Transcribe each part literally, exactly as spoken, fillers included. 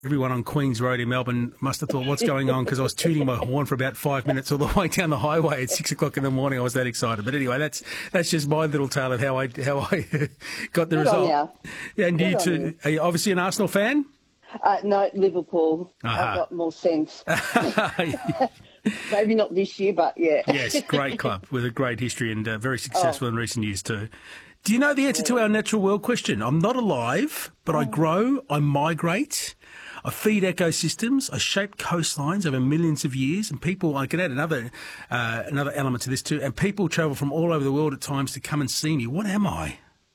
Everyone on Queen's Road in Melbourne must have thought, what's going on? Because I was tooting my horn for about five minutes all the way down the highway at six o'clock in the morning. I was that excited. But anyway, that's that's just my little tale of how I how I got the Good result. on Yeah, and Good you on too. you. Are you obviously an Arsenal fan? Uh, no, Liverpool. Uh-huh. I've got more sense. Maybe not this year, but yeah. Yes, great club with a great history and uh, very successful Oh. in recent years too. Do you know the answer to our natural world question? I'm not alive, but I grow, I migrate, I feed ecosystems, I shape coastlines over millions of years, and people, I can add another uh, another element to this too, and people travel from all over the world at times to come and see me. What am I?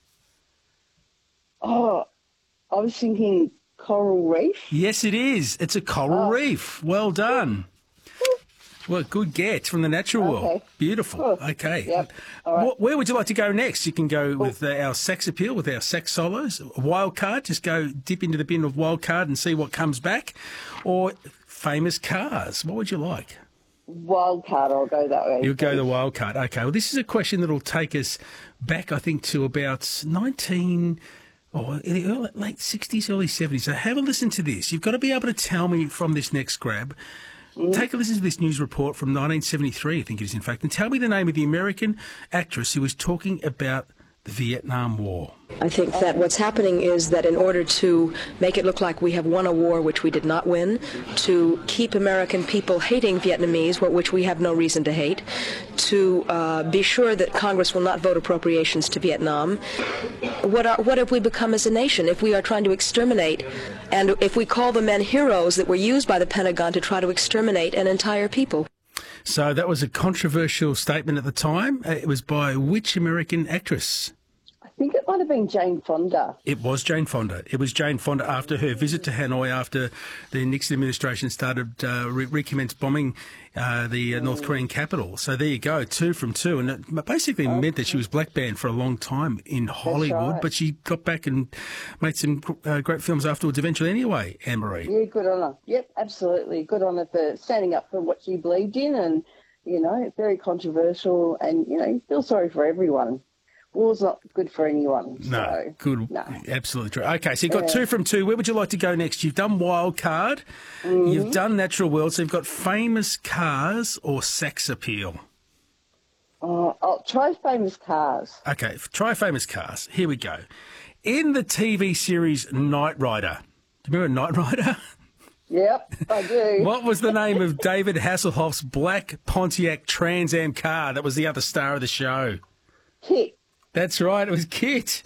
Oh, I was thinking coral reef. Yes, it is. It's a coral Oh. reef. Well done. Well, good get from the natural world. Okay. Beautiful. Cool. Okay. Yep. All right. Wh- Where would you like to go next? You can go with uh, our sex appeal, with our sex solos. Wild card, just go dip into the bin of wild card and see what comes back. Or famous cars. What would you like? Wild card, I'll go that way. You'll go the wild card. Okay. Well, this is a question that will take us back, I think, to about nineteen... or in the early, late sixties, early seventies. So have a listen to this. You've got to be able to tell me from this next grab. Take a listen to this news report from nineteen seventy-three, I think it is, in fact, and tell me the name of the American actress who was talking about the Vietnam War. I think that what's happening is that in order to make it look like we have won a war which we did not win, to keep American people hating Vietnamese, which we have no reason to hate, to uh, be sure that Congress will not vote appropriations to Vietnam, what, are, what have we become as a nation if we are trying to exterminate, and if we call the men heroes that were used by the Pentagon to try to exterminate an entire people? So that was a controversial statement at the time. Uh, It was by which American actress? I think it might have been Jane Fonda. It was Jane Fonda. It was Jane Fonda after her visit to Hanoi, after the Nixon administration started uh, re- recommenced bombing uh, the uh, North Korean capital. So there you go, two from two, and it basically okay. meant that she was black banned for a long time in Hollywood. Right. But she got back and made some uh, great films afterwards. Eventually, anyway, Anne Marie. Yeah, good on her. Yep, absolutely, good on her for standing up for what she believed in, and you know, very controversial, and you know, you feel sorry for everyone. War's not good for anyone. No, so, good. No. Absolutely true. Okay, so you've got Yeah. two from two. Where would you like to go next? You've done wild card. Mm-hmm. You've done natural world. So you've got famous cars or sex appeal. Uh, I'll try famous cars. Okay, try famous cars. Here we go. In the T V series Knight Rider. Do you remember Knight Rider? Yep, I do. What was the name of David Hasselhoff's black Pontiac Trans Am car that was the other star of the show? Kit. That's right, it was Kit.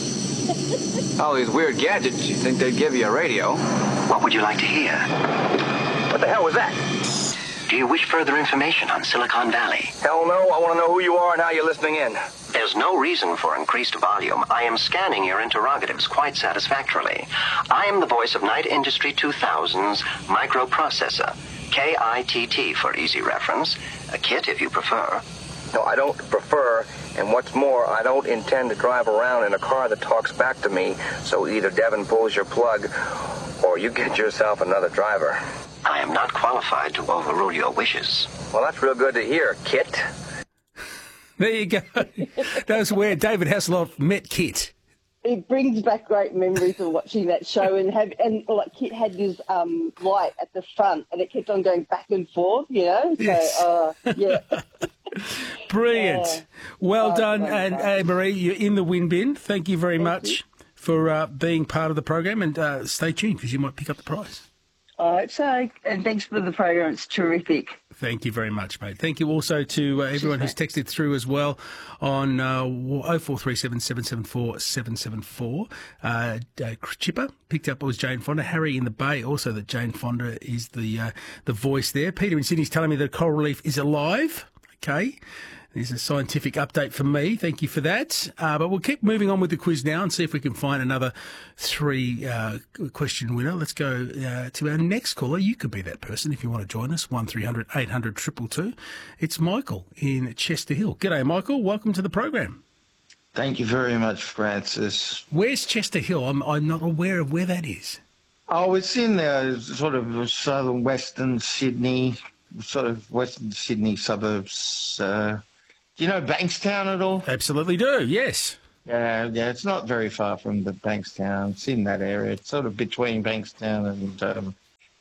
All these weird gadgets, you think they'd give you a radio? What would you like to hear? What the hell was that? Do you wish further information on Silicon Valley? Hell no, I want to know who you are and how you're listening in. There's no reason for increased volume. I am scanning your interrogatives quite satisfactorily. I am the voice of Knight Industry two thousand's microprocessor. K I T T for easy reference. A kit if you prefer. No, I don't prefer, and what's more, I don't intend to drive around in a car that talks back to me, so either Devin pulls your plug, or you get yourself another driver. I am not qualified to overrule your wishes. Well, that's real good to hear, Kit. There you go. That was where David Hasselhoff met Kit. It brings back great memories of watching that show, and have and like Kit had his um, light at the front, and it kept on going back and forth, you know. So Yes. uh, yeah. Brilliant. Yeah. Well Oh, done, great, and great. Anne Marie, you're in the win bin. Thank you very much you. for uh, being part of the program, and uh, stay tuned because you might pick up the prize. I hope so. And thanks for the program. It's terrific. Thank you very much, mate. Thank you also to uh, everyone who's texted through as well on uh, oh four three seven, seven seven four, seven seven four. Uh, uh, Chipper picked up, it was Jane Fonda. Harry in the Bay, also that Jane Fonda is the uh, the voice there. Peter in Sydney's telling me that coral reef is alive. Okay. There's a scientific update for me. Thank you for that. Uh, but we'll keep moving on with the quiz now and see if we can find another three uh, question winner. Let's go uh, to our next caller. You could be that person if you want to join us. one three hundred, eight hundred, two two two. It's Michael in Chester Hill. G'day, Michael. Welcome to the program. Thank you very much, Francis. Where's Chester Hill? I'm, I'm not aware of where that is. Oh, it's in the sort of southern western Sydney, sort of western Sydney suburbs. Uh, do you know Bankstown at all? Absolutely do, yes. Yeah, yeah, it's not very far from the Bankstown. It's in that area. It's sort of between Bankstown and um,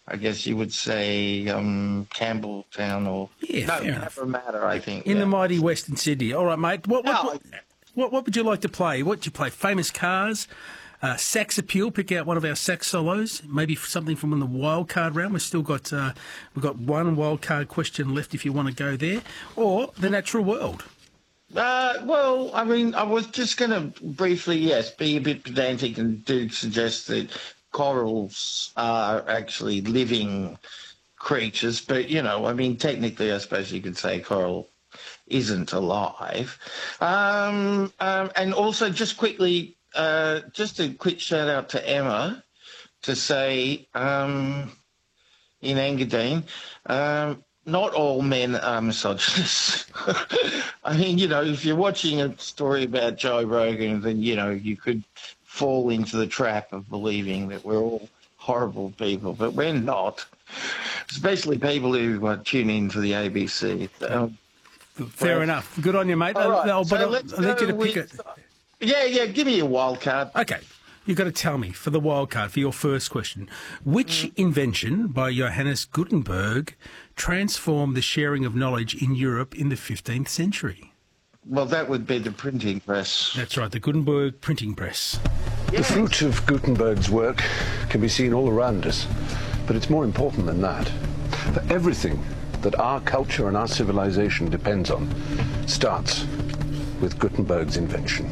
I guess you would say um, Campbelltown or Yeah, no, fair enough. Parramatta, I think. In yeah. the mighty Western Sydney. All right, mate. What what, No, what, what, what would you like to play? What do you play? Famous cars? Uh, sax appeal, pick out one of our sax solos, maybe something from in the wild card round. We've still got uh, we've got one wild card question left if you want to go there, or the natural world. Uh, well, I mean, I was just going to briefly, yes, be a bit pedantic and do suggest that corals are actually living creatures, but, you know, I mean, technically, I suppose you could say coral isn't alive. Um, um, and also, just quickly, uh, just a quick shout out to Emma to say, um, in Engadine, um, not all men are misogynists. I mean, you know, if you're watching a story about Joe Rogan, then, you know, you could fall into the trap of believing that we're all horrible people, but we're not. Especially people who uh, tune in to the A B C. Um, Fair well, enough. Good on you, mate. all right, I'll, but so I'll, let's I'll let you to go pick it. with- Yeah, yeah, give me a wild card. Okay. You've got to tell me, for the wild card, for your first question, which Mm. invention by Johannes Gutenberg transformed the sharing of knowledge in Europe in the fifteenth century? Well, that would be the printing press. That's right, the Gutenberg printing press. The fruit of Gutenberg's work can be seen all around us, but it's more important than that. For everything that our culture and our civilization depends on starts with Gutenberg's invention.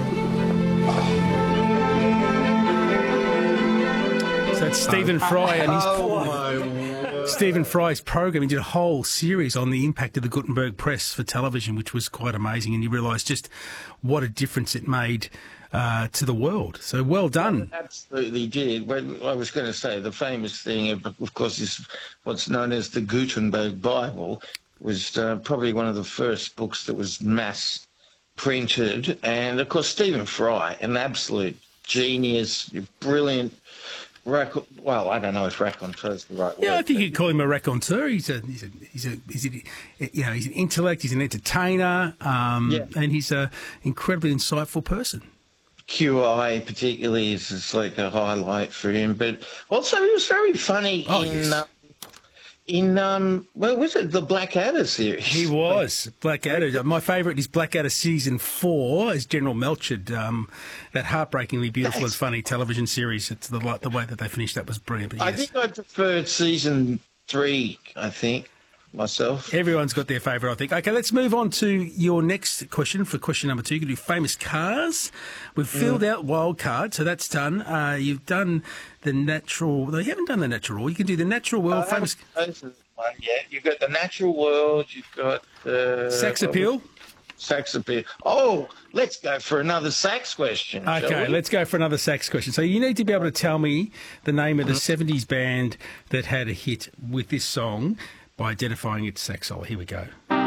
So it's Stephen Fry and his Oh, my word. Stephen Fry's program. He did a whole series on the impact of the Gutenberg press for television, which was quite amazing, and you realise just what a difference it made uh, to the world. So well done. Absolutely did. Well, I was going to say the famous thing, of of course, is what's known as the Gutenberg Bible, was uh, probably one of the first books that was mass printed. And, of course, Stephen Fry, an absolute genius, brilliant. Rac- well, I don't know if raconteur is the right word. Yeah, I think you'd call him a raconteur. He's a, he's a, he's a, he's a, you know, he's an intellect. He's an entertainer, um, Yeah. and he's a incredibly insightful person. Q I particularly is just like a highlight for him, but also he was very funny Oh, in yes. uh, in um what was it, the Blackadder series? He was Blackadder. My favourite is Blackadder season four as General Melchard. Um, that heartbreakingly beautiful and That's- funny television series. It's the like the way that they finished that was brilliant. But I yes. think I preferred season three. I think myself. Everyone's got their favourite, I think. Okay, let's move on to your next question for question number two. You can do famous cars. We've filled out wild card, so that's done. Uh, you've done the natural. No, you haven't done the natural world. You can do the natural world, I famous haven't chosen one yet. You've got the natural world. You've got uh, sex appeal. Sax appeal. Oh, let's go for another sax question. shall Okay, we? let's go for another sax question. So you need to be able to tell me the name of the seventies band that had a hit with this song by identifying its sax solo. Here we go.